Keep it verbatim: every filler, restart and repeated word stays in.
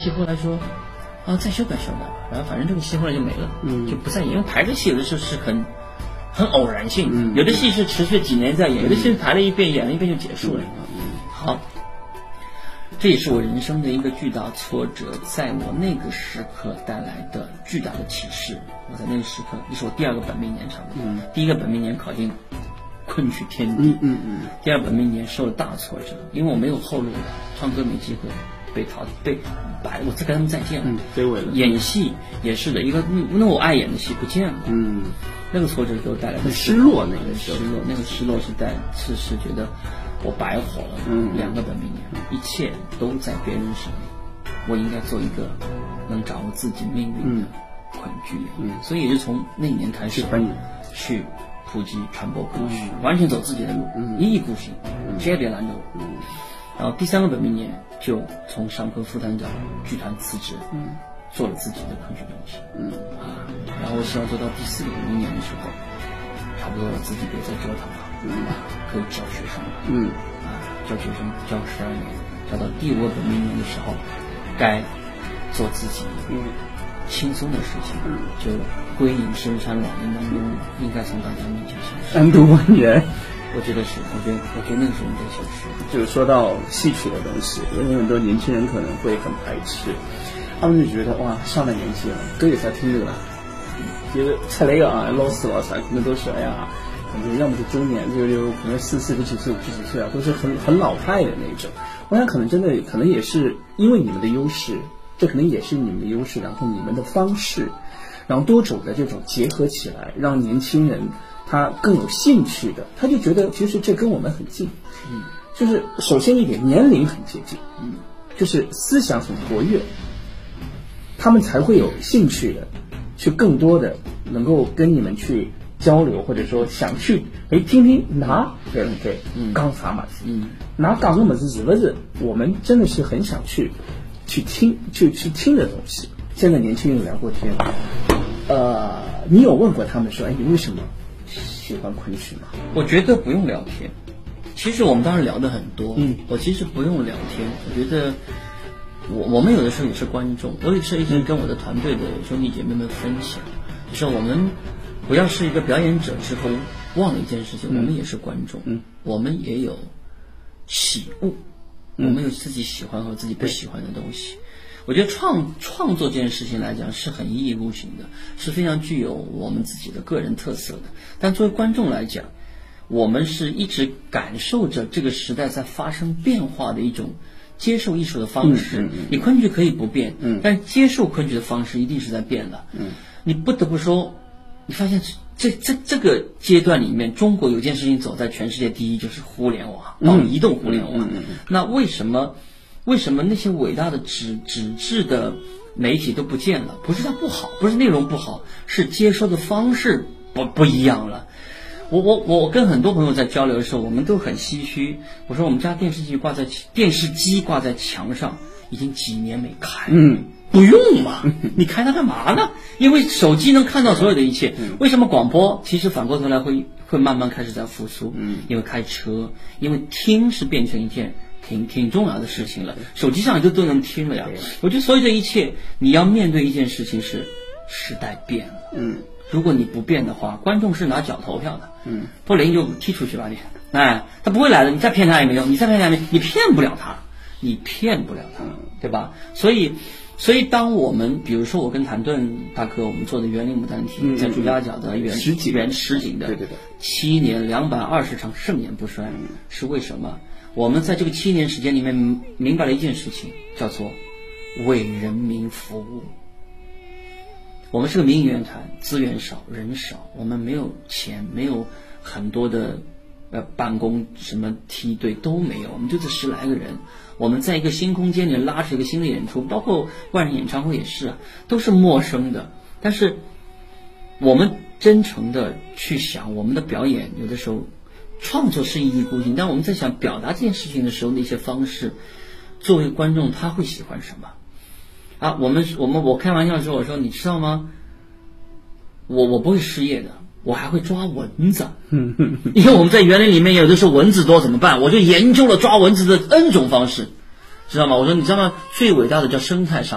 戏后来说啊再修改修改吧，然后反正这个戏后来就没了， 嗯， 就不再演，因为排着戏有的时候是很很偶然性， 嗯， 有的戏是持续几年在演，有的戏是排了一遍演了一遍就结束了。 嗯， 好，这也是我人生的一个巨大挫折，在我那个时刻带来的巨大的启示。我在那个时刻，这是我第二个本命年差不多， 嗯， 第一个本命年考进昆曲天地， 嗯嗯嗯， 第二本命年受了大挫折，因为我没有后路了，唱歌没机会，被淘被白，我再跟他们再见了， 嗯，卑微了。 演戏也是的，一个那我爱演的戏不见了， 嗯， 那个挫折给我带来的失落，那个失落，那个失落是在是是觉得我白活了， 嗯， 两个本命年，一切都在别人手里，我应该做一个能掌握自己命运的昆剧演员，嗯，所以也就从那年开始去普及传播昆曲，嗯，完全走自己的路，嗯，一意孤行，谁也别拦着我，嗯，然后第三个本命年就从上昆副团长剧团辞职，嗯，做了自己的昆剧东西，嗯啊，然后我希望做到第四个本命年的时候，差不多自己别再折腾了，嗯啊，可以教学生了，嗯啊，教学生教十二年，教到第五个本命年的时候，该做自己嗯轻松的事情，嗯，就归隐深山老林当中，应该从大家面前消失， 安度晚年。 我觉得是，我觉得，我觉得那个时候应该消失。 就是说到戏曲的东西，因为很多年轻人可能会很排斥，他们就觉得哇，上了年纪了，歌有啥听的了？觉得出来啊，老死老残，可能都是哎呀，可能要么是中年，就就可能四四十几岁、五十几岁啊，都是很很老派的那种。我想可能真的可能也是因为你们的优势，这可能也是你们的优势，然后你们的方式，然后多种的这种结合起来，让年轻人他更有兴趣的，他就觉得其实这跟我们很近，嗯，就是首先一点年龄很接近，嗯，就是思想很活跃，他们才会有兴趣的，去更多的能够跟你们去交流，或者说想去哎听听拿对不对，嗯，讲啥嘛，嗯，拿讲的么子是不是我们真的是很想去去听去去听的东西。现在年轻人聊过天，呃，你有问过他们说，哎，你为什么喜欢昆曲吗？ 我觉得不用聊天，其实我们当然聊得很多，嗯，我其实不用聊天，我觉得我我们有的时候也是观众，我也是一直跟我的团队的兄弟姐妹们分享，就是我们不要是一个表演者之后忘了一件事情，嗯，我们也是观众，嗯，我们也有喜恶，嗯，我们有自己喜欢和自己不喜欢的东西。我觉得创创作这件事情来讲是很一意孤行的，是非常具有我们自己的个人特色的。但作为观众来讲，我们是一直感受着这个时代在发生变化的一种接受艺术的方式。嗯嗯嗯，你昆剧可以不变，嗯，但接受昆剧的方式一定是在变的。嗯，你不得不说，你发现这这这个阶段里面，中国有件事情走在全世界第一，就是互联网，包移动互联网。嗯嗯嗯嗯，那为什么？为什么那些伟大的纸纸质的媒体都不见了？不是它不好，不是内容不好，是接收的方式不不一样了。我我我跟很多朋友在交流的时候，我们都很唏嘘。我说我们家电视机挂在电视机挂在墙上，已经几年没开，嗯，不用嘛，你开它干嘛呢？因为手机能看到所有的一切。为什么广播其实反过头来会会慢慢开始在复苏？嗯，因为开车，因为听是变成一件挺挺重要的事情了，手机上就都能听了呀。我觉得所有这一切，你要面对一件事情是时代变了。嗯，如果你不变的话，观众是拿脚投票的。嗯，不灵就踢出去吧你。哎，他不会来的，你再骗他也没用，你再骗他也没，你骗不了他，你骗不了他，对吧？所以，所以当我们比如说我跟谭盾大哥我们做的园林牡丹亭，嗯，在朱家角的原实景原实景的，对对对，七年两百二十场盛年不衰，嗯，是为什么？我们在这个七年时间里面明白了一件事情，叫做为人民服务。我们是个民营园团，资源少，人少，我们没有钱，没有很多的呃办公什么梯队都没有，我们就这十来个人，我们在一个新空间里拉出一个新的演出，包括万人演唱会也是啊，都是陌生的，但是我们真诚的去想，我们的表演有的时候创作是一意孤行，但我们在想表达这件事情的时候的一些方式，作为观众他会喜欢什么啊？我们我们我开玩笑的时候我说，你知道吗？我我不会失业的，我还会抓蚊子。因为我们在园林里面有的时候蚊子多怎么办？我就研究了抓蚊子的 N 种方式，知道吗？我说你知道吗？最伟大的叫生态杀